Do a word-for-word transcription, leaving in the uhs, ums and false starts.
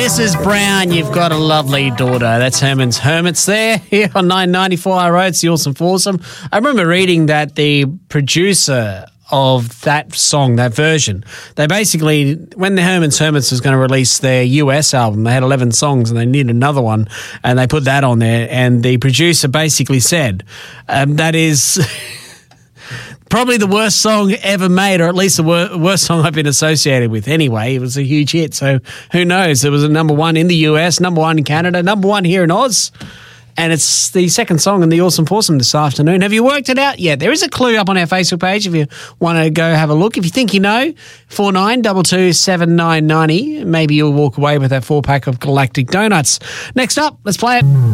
Missus Brown, you've got a lovely daughter. That's Herman's Hermits there here on nine ninety-four I R O. It's the Awesome Foursome. I remember reading that the producer of that song, that version, they basically, when the Herman's Hermits was going to release their U S album, they had eleven songs and they needed another one, and they put that on there, and the producer basically said, um, that is... probably the worst song ever made, or at least the wor- worst song I've been associated with. Anyway, it was a huge hit, so who knows? It was a number one in the U S, number one in Canada, number one here in Oz, and it's the second song in the Awesome Foursome this afternoon. Have you worked it out yet? There is a clue up on our Facebook page if you want to go have a look. If you think you know, four nine two two seven nine nine zero, maybe you'll walk away with that four-pack of Galactic Donuts. Next up, let's play it.